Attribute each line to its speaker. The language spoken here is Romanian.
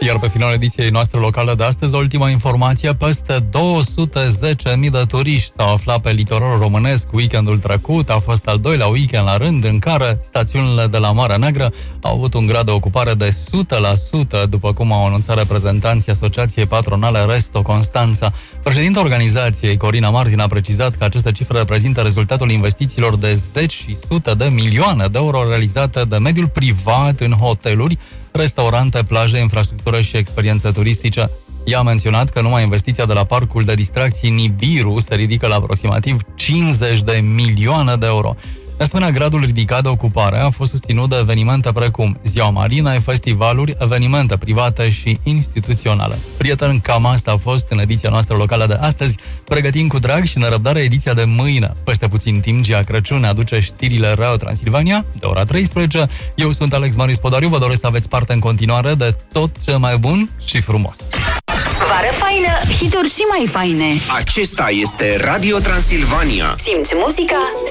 Speaker 1: Iar pe finalul ediției noastre locale de astăzi, ultima informație, peste 210.000 de turiști s-au aflat pe litoralul românesc weekendul trecut. A fost al doilea weekend la rând în care stațiunile de la Marea Neagră au avut un grad de ocupare de 100%, după cum au anunțat reprezentanții Asociației Patronale Resto Constanța. Președinta organizației, Corina Martin, a precizat că aceste cifre reprezintă rezultatul investițiilor de zeci și sute de milioane de euro realizate de mediul privat în hoteluri, restaurante, plaje, infrastructură și experiențe turistice. Ea a menționat că numai investiția de la parcul de distracții Nibiru se ridică la aproximativ 50 de milioane de euro. De asemenea, gradul ridicat de ocupare a fost susținut de evenimente precum Ziua Marinei, festivaluri, evenimente private și instituționale. Prieteni, cam asta a fost în ediția noastră locală de astăzi. Pregătim cu drag și nerăbdare ediția de mâine. Peste puțin timp, Gia Crăciun ne aduce știrile Radio Transilvania de ora 13. Eu sunt Alex Marius Podariu, vă doresc să aveți parte în continuare de tot ce mai bun și frumos.
Speaker 2: Vară faină, hituri și mai faine.
Speaker 3: Acesta este Radio Transilvania.
Speaker 2: Simți muzica?